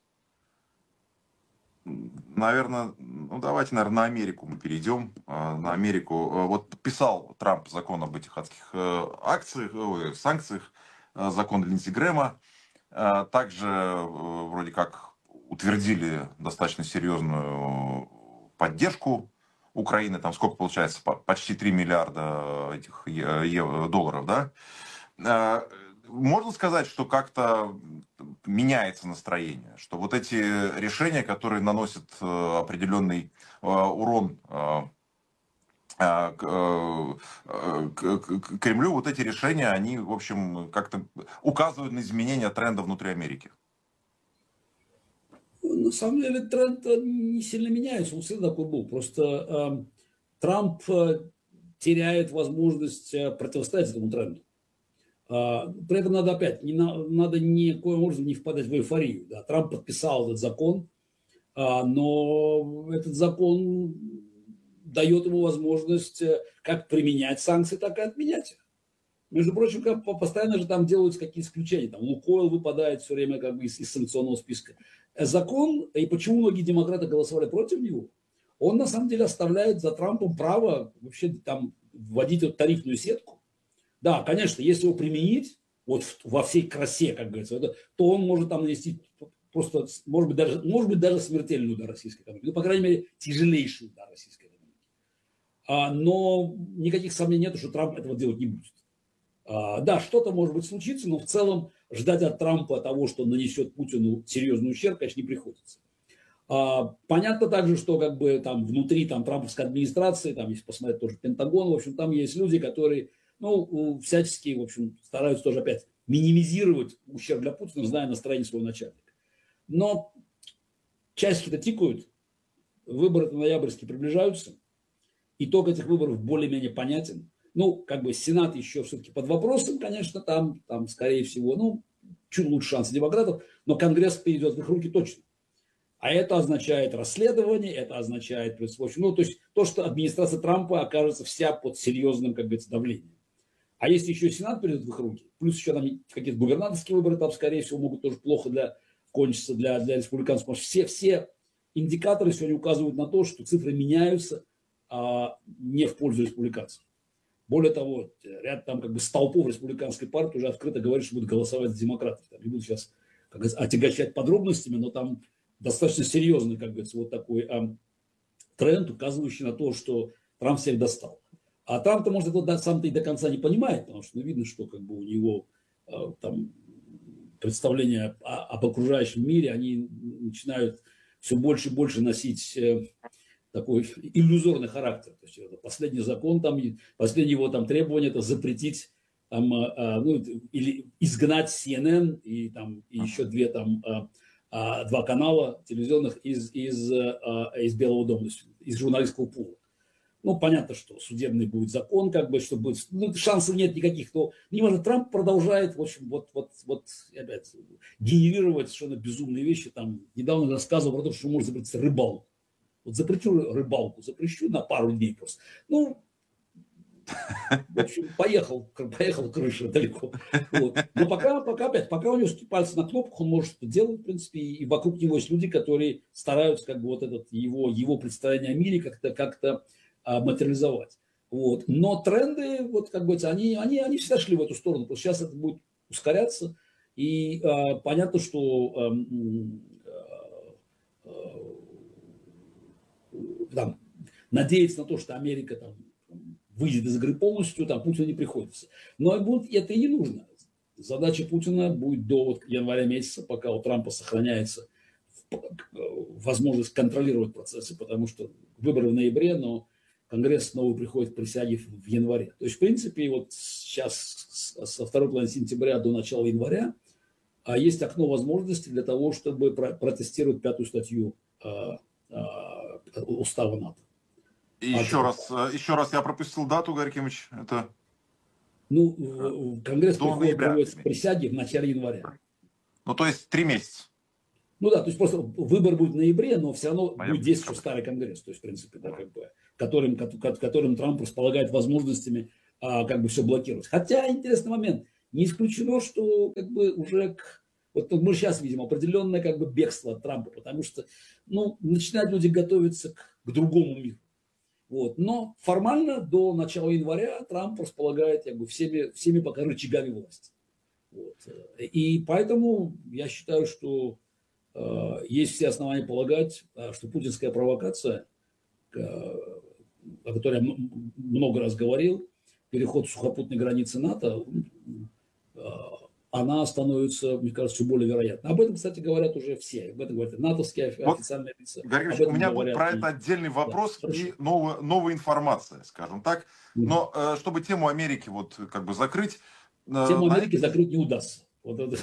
Наверное, ну давайте, наверное, на Америку мы перейдем. На Америку. Вот подписал Трамп закон об этих адских акциях, ой, санкциях, закон Линдси Грэма. Также вроде как утвердили достаточно серьезную поддержку Украины. Там сколько получается? Почти три миллиарда этих долларов, да? Можно сказать, что как-то меняется настроение, что вот эти решения, которые наносят определенный урон Кремлю, вот эти решения, они, в общем, как-то указывают на изменение тренда внутри Америки. На самом деле тренд не сильно меняется, он всегда такой был. Просто э, Трамп теряет возможность противостоять этому тренду. При этом надо опять, не на, надо никоим образом не впадать в эйфорию. Да. Трамп подписал этот закон, А, но этот закон дает ему возможность э, как применять санкции, так и отменять их. Между прочим, как по- постоянно же там делаются какие-то исключения. Там Лукойл выпадает все время как бы из, из санкционного списка. Э, Закон, и почему многие демократы голосовали против него, он на самом деле оставляет за Трампом право вообще там вводить вот тарифную сетку. Да, конечно, если его применить вот в- во всей красе, как говорится, это- то он может там нанести просто, может быть, даже, может быть, даже смертельный удар российской экономики. Ну, по крайней мере, тяжелейший удар российской экономики. А, но никаких сомнений нет, что Трамп этого делать не будет. А, да, что-то может быть случится, но в целом ждать от Трампа того, что он нанесет Путину серьезный ущерб, конечно, не приходится. А, понятно также, что как бы там внутри там, трамповской администрации, там, если посмотреть тоже Пентагон, в общем, там есть люди, которые ну, всячески, в общем, стараются тоже опять минимизировать ущерб для Путина, зная настроение своего начальника. Но часики-то тикают, выборы ноябрьские приближаются, итог этих выборов более-менее понятен. Ну, как бы Сенат еще все-таки под вопросом, конечно, там, там, скорее всего, ну, чуть лучше шансы демократов, но Конгресс перейдет в их руки точно. А это означает расследование, это означает, в общем, ну, то есть то, что администрация Трампа окажется вся под серьезным, как говорится, давлением. А если еще Сенат перейдет в их руки, плюс еще там какие-то губернаторские выборы, там, скорее всего, могут тоже плохо для, кончиться для, для республиканцев. Потому что все, все индикаторы сегодня указывают на то, что цифры меняются а, не в пользу республиканцев. Более того, ряд там как бы столпов республиканской партии уже открыто говорит, что будут голосовать за демократов. Там не буду сейчас как говорится, отягощать подробностями, но там достаточно серьезный, как говорится, вот такой а, тренд, указывающий на то, что Трамп всех достал. А Трамп-то, может, это сам-то и до конца не понимает, потому что ну, видно, что как бы у него э, там представления о, об окружающем мире, они начинают все больше и больше носить э, такой иллюзорный характер. То есть это последний закон, там, последнее его там требование – это запретить там, э, ну, или изгнать Си Эн Эн и, там, и еще две там э, э, два канала телевизионных из, из, э, из Белого дома, из журналистского пула. Ну, понятно, что судебный будет закон, как бы, что будет, ну, шансов нет никаких. Но, не может, Трамп продолжает, в общем, вот, вот, вот, опять, генерировать совершенно безумные вещи. Там, недавно рассказывал про то, что может запретить рыбалку. Вот запрещу рыбалку, запрещу на пару дней просто. Ну, в общем, поехал, поехал крыша далеко. Вот. Но пока, пока, опять, пока у него пальцы на кнопках, он может это делать, в принципе, и вокруг него есть люди, которые стараются, как бы, вот этот его, его представление о мире как-то, как-то материализовать. Вот. Но тренды, вот, как бы, они, они, они всегда шли в эту сторону. Потому что сейчас это будет ускоряться. И э, понятно, что э, э, там, надеяться на то, что Америка там, выйдет из игры полностью, там Путину не приходится. Но это и не нужно. Задача Путина будет до вот, января месяца, пока у Трампа сохраняется возможность контролировать процессы, потому что выборы в ноябре, но Конгресс снова приходит к присяге в январе. То есть, в принципе, вот сейчас со второй половины сентября до начала января есть окно возможностей для того, чтобы протестировать пятую статью Устава НАТО. И а еще, раз, еще раз я пропустил дату, Гарри Кимович. Это... Ну, Конгресс приходит к присяге в начале января. Ну, то есть три месяца. Ну да, то есть просто выбор будет в ноябре, но все равно Моя будет действовать старый Конгресс, то есть, в принципе, да, как бы, которым, которым Трамп располагает возможностями а, как бы все блокировать. Хотя интересный момент, не исключено, что как бы уже к, вот мы сейчас видим определенное как бы бегство от Трампа, потому что ну, начинают люди готовиться к, к другому миру. Вот. Но формально до начала января Трамп располагает как бы, всеми, всеми пока рычагами власти. Вот. И поэтому я считаю, что есть все основания полагать, что путинская провокация, о которой я много раз говорил, переход сухопутной границы НАТО, она становится, мне кажется, все более вероятной. Об этом, кстати, говорят уже все. Об этом говорят натовские официальные лица. Гарри Ильич, у меня будет про это отдельный вопрос да, и новая, новая информация, скажем так. Но mm-hmm. чтобы тему Америки вот как бы закрыть... Тему Америки на... закрыть не удастся. Вот это.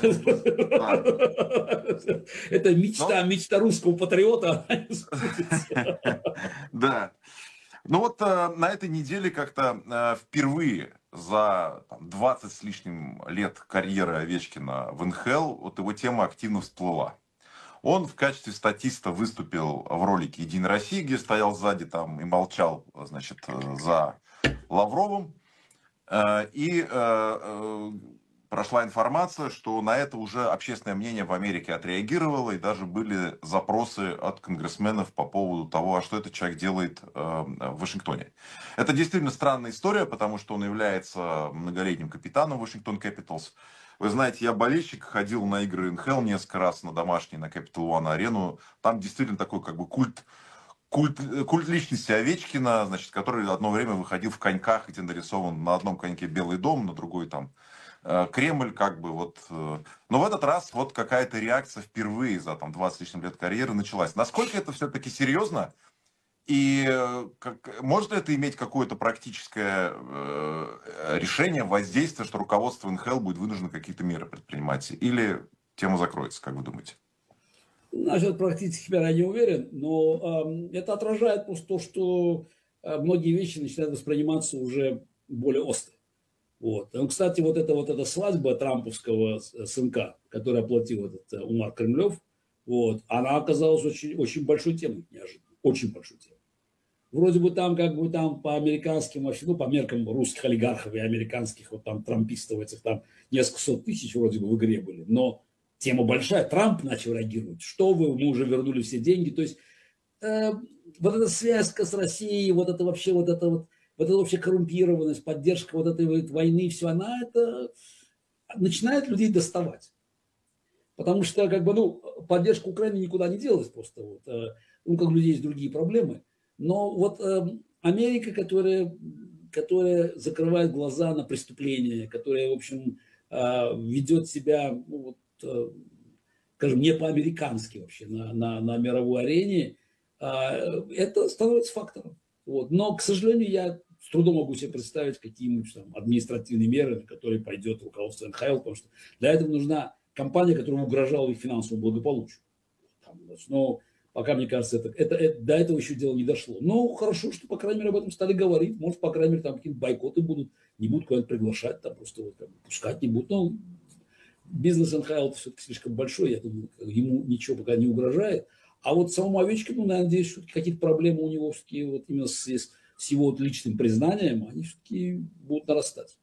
это мечта, Но... мечта русского патриота. Да. Ну вот на этой неделе как-то впервые за там, двадцать с лишним лет карьеры Овечкина в эн ха эл вот его тема активно всплыла. Он в качестве статиста выступил в ролике «Единая Россия», где стоял сзади там и молчал, значит, за Лавровым. И прошла информация, что на это уже общественное мнение в Америке отреагировало, и даже были запросы от конгрессменов по поводу того, а что этот человек делает в Вашингтоне. Это действительно странная история, потому что он является многолетним капитаном Washington Capitals. Вы знаете, я болельщик, ходил на игры эн эйч эл несколько раз, на домашние, на Capital One арену. Там действительно такой как бы культ, культ, культ личности Овечкина, значит, который одно время выходил в коньках, где нарисован на одном коньке Белый дом, на другой там Кремль, как бы вот. Но в этот раз вот какая-то реакция впервые за там двадцать с лишним лет карьеры началась. Насколько это все-таки серьезно? И как, может ли это иметь какое-то практическое э, решение, воздействие, что руководство эн эйч эл будет вынуждено какие-то меры предпринимать? Или тема закроется, как вы думаете? Насчет практических мер я не уверен, но э, это отражает просто то, что э, многие вещи начинают восприниматься уже более остро. Вот. Ну, кстати, вот эта вот эта свадьба трамповского сынка, который оплатил этот э, Умар Кремлев, вот, она оказалась очень, очень большой темой неожиданно. Очень большой темой. Вроде бы там, как бы там по американским, вообще, ну, по меркам русских олигархов и американских вот там трампистов этих там несколько сот тысяч вроде бы в игре были. Но тема большая. Трамп начал реагировать. Что вы, мы уже вернули все деньги. То есть э, вот эта связка с Россией, вот это вообще, вот это вот, вот эта вообще коррумпированность, поддержка вот этой вот войны, все, она это начинает людей доставать. Потому что, как бы, ну, поддержка Украины никуда не делась просто. Вот, э, ну, как у людей есть другие проблемы. Но вот э, Америка, которая, которая закрывает глаза на преступления, которая, в общем, э, ведет себя, ну, вот, э, скажем, не по-американски вообще на, на, на мировой арене, э, это становится фактором. Вот. Но, к сожалению, я с трудом могу себе представить какие-нибудь там административные меры, на которые пойдет руководство эн эйч эл, потому что для этого нужна компания, которая угрожала их финансовому благополучию. Там, но пока, мне кажется, это, это, это, до этого еще дело не дошло. Но хорошо, что, по крайней мере, об этом стали говорить. Может, по крайней мере, там какие-то бойкоты будут, не будут куда-то приглашать, там просто вот, как бы, пускать не будут. Но бизнес эн эйч эл все-таки слишком большой, я думаю, ему ничего пока не угрожает. А вот самому Овечкину, ну, надеюсь, что какие-то проблемы у него все-таки вот именно с, с его вот личным признанием, они все-таки будут нарастать.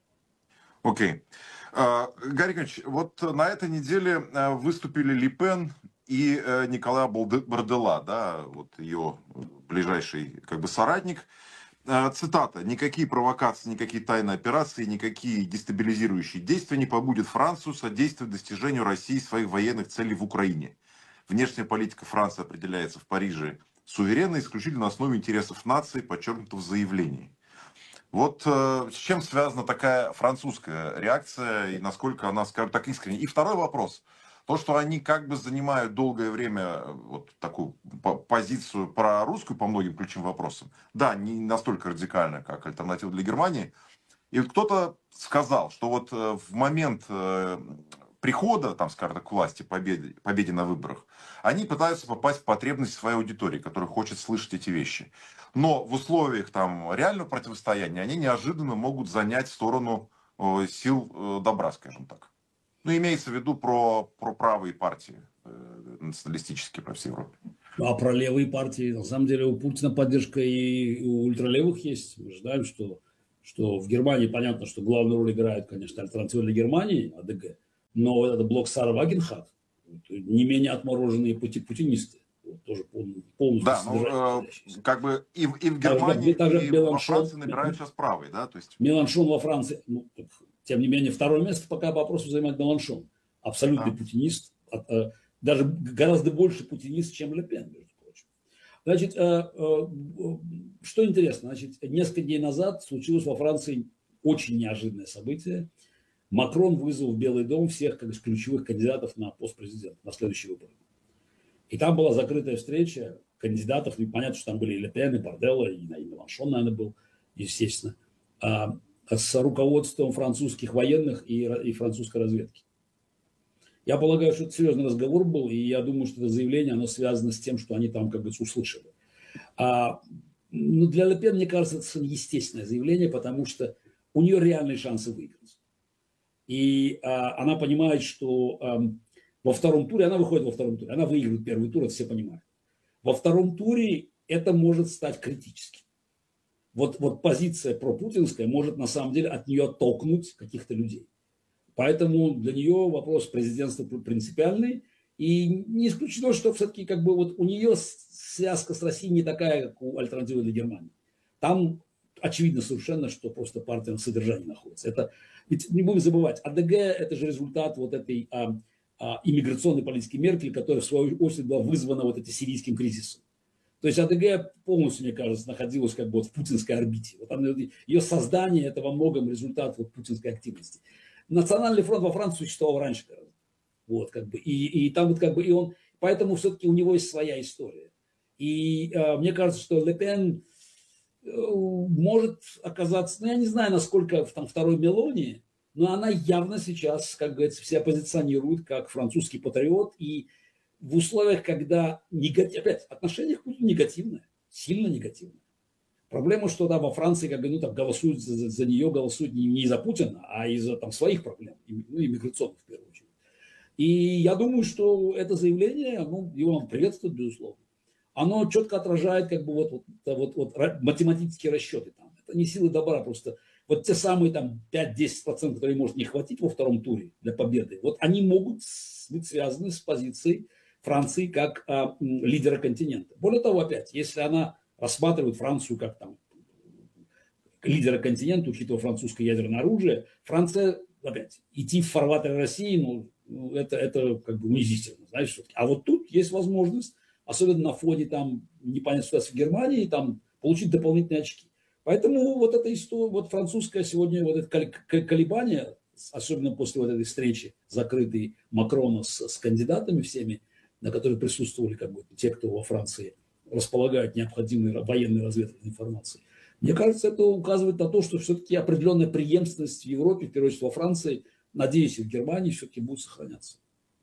Окей. Okay. Uh, Гарри Ильич, вот на этой неделе uh, выступили Ле Пен и uh, Николя Бордела, да, вот ее ближайший как бы соратник. Uh, цитата: «Никакие провокации, никакие тайные операции, никакие дестабилизирующие действия не побудят Францию содействовать достижению России своих военных целей в Украине. Внешняя политика Франции определяется в Париже суверенно, исключительно на основе интересов нации, подчеркнуто в заявлении». Вот э, с чем связана такая французская реакция и насколько она, скажем так, искренне? И второй вопрос. То, что они как бы занимают долгое время вот такую позицию прорусскую по многим ключевым вопросам. Да, не настолько радикально, как альтернатива для Германии. И вот кто-то сказал, что вот э, в момент э, прихода, там, скажем так, к власти, победы, победе на выборах, они пытаются попасть в потребность своей аудитории, которая хочет слышать эти вещи. Но в условиях там реального противостояния они неожиданно могут занять сторону э, сил э, добра, скажем так. Ну, имеется в виду про, про правые партии, э, националистические по всей Европе. А про левые партии, на самом деле, у Путина поддержка и у ультралевых есть. Мы знаем, что, что в Германии понятно, что главную роль играет, конечно, альтернатива для Германии, а дэ гэ. Но вот этот блок Сара Вагенхат, не менее отмороженные пути путинисты. Тоже полностью да, ну, э, как бы и, и в Германии, также, также и Меланшон, во Франции набирают сейчас правые, да? То есть... Меланшон во Франции, ну, тем не менее, второе место пока по вопросу занимает Меланшон. Абсолютный а. путинист, даже гораздо больше путинист, чем Ле Пен, между прочим. Значит, что интересно, значит, несколько дней назад случилось во Франции очень неожиданное событие. Макрон вызвал в Белый дом всех как ключевых кандидатов на пост президента, на следующие выборы. И там была закрытая встреча кандидатов, и понятно, что там были и Ле Пен, и Борделло, и Меланшон, наверное, был, естественно, а, с руководством французских военных и, и французской разведки. Я полагаю, что это серьезный разговор был, и я думаю, что это заявление, оно связано с тем, что они там, как бы, услышали. А, ну, для Ле Пен, мне кажется, это совершенно естественное заявление, потому что у нее реальные шансы выиграть. И а, она понимает, что... А, Во втором туре, она выходит во втором туре, она выигрывает первый тур, это все понимают. Во втором туре это может стать критическим. Вот, вот позиция пропутинская может на самом деле от нее оттолкнуть каких-то людей. Поэтому для нее вопрос президентства принципиальный. И не исключено, что все-таки как бы вот у нее связка с Россией не такая, как у альтернативы для Германии. Там очевидно совершенно, что просто партия на содержании находится. Это, ведь не будем забывать, АДГ это же результат вот этой а, а, иммиграционной политики Меркель, которая в свою очередь была вызвана вот этим сирийским кризисом. То есть АДГ полностью, мне кажется, находилась как бы вот в путинской орбите. Вот она, ее создание это во многом результат вот путинской активности. Национальный фронт во Франции существовал раньше, вот как бы и, и там вот как бы и он, поэтому все-таки у него есть своя история. И э, мне кажется, что Ле Пен э, может оказаться, ну я не знаю, насколько там второй Мелони, но она явно сейчас, как говорится, себя позиционирует как французский патриот и в условиях, когда негатив, опять отношение к Путину негативное, сильно негативное. Проблема, что да, во Франции как бы, ну, там, голосуют за, за нее, голосуют не, не из-за Путина, а из-за там, своих проблем, ну, иммиграционных в первую очередь. И я думаю, что это заявление, ну, его надо приветствовать, безусловно. Оно четко отражает как бы вот, вот, вот, вот математические расчеты. Там. Это не силы добра, просто вот те самые там пять-десять процентов, которые может не хватить во втором туре для победы, вот они могут быть связаны с позицией Франции как а, лидера континента. Более того, опять, если она рассматривает Францию как там лидера континента, учитывая французское ядерное оружие, Франция, опять, идти в фарватер России, ну, это, это как бы унизительно, знаешь, а вот тут есть возможность, особенно на фоне там непонятной ситуации в Германии, там получить дополнительные очки. Поэтому вот эта история, вот французская сегодня, вот это колебание, особенно после вот этой встречи закрытой Макрона с, с кандидатами всеми, на которые присутствовали как бы те, кто во Франции располагают необходимой военной разведывательной информацией. Мне кажется, это указывает на то, что все-таки определенная преемственность в Европе, в первую очередь во Франции, надеюсь, и в Германии все-таки будет сохраняться.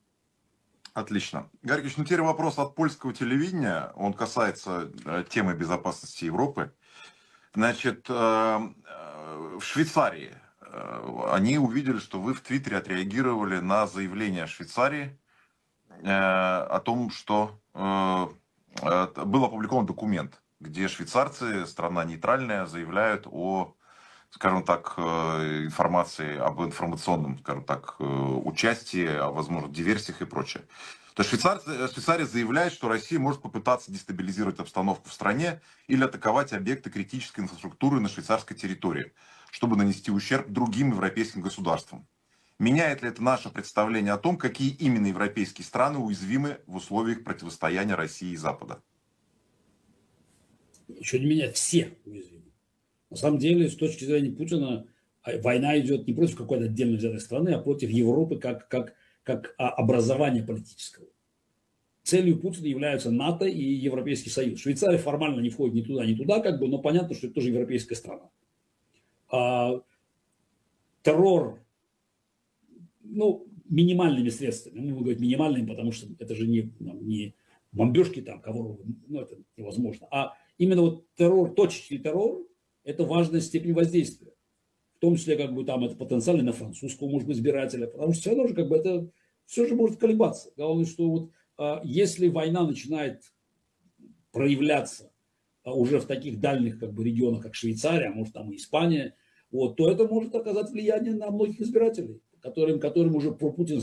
Отлично. Гарри Ильич, ну теперь вопрос от польского телевидения. Он касается э, темы безопасности Европы. Значит, э, э, в Швейцарии э, они увидели, что вы в Твиттере отреагировали на заявление Швейцарии э, о том, что э, э, был опубликован документ, где швейцарцы, страна нейтральная, заявляют о, скажем так, э, информации, об информационном, скажем так, э, участии, о возможных диверсиях и прочее. То есть Швейцария, Швейцария заявляет, что Россия может попытаться дестабилизировать обстановку в стране или атаковать объекты критической инфраструктуры на швейцарской территории, чтобы нанести ущерб другим европейским государствам. Меняет ли это наше представление о том, какие именно европейские страны уязвимы в условиях противостояния России и Запада? Еще не меняет, все уязвимы. На самом деле, с точки зрения Путина, война идет не против какой-то отдельно взятой страны, а против Европы как, как, как образования политического. Целью Путина являются НАТО и Европейский Союз. Швейцария формально не входит ни туда, ни туда, как бы, но понятно, что это тоже европейская страна. А, террор, ну, минимальными средствами, мы будем говорить минимальными, потому что это же не, не бомбежки там, кого, ну, это невозможно, а именно вот террор, точечный террор, это важная степень воздействия. В том числе, как бы там это потенциально на французского, может быть, избирателя, потому что все равно же, как бы, это все же может колебаться. Главное, что вот а, если война начинает проявляться а, уже в таких дальних, как бы, регионах, как Швейцария, а может там и Испания, вот, то это может оказать влияние на многих избирателей, которым, которым уже пропутинские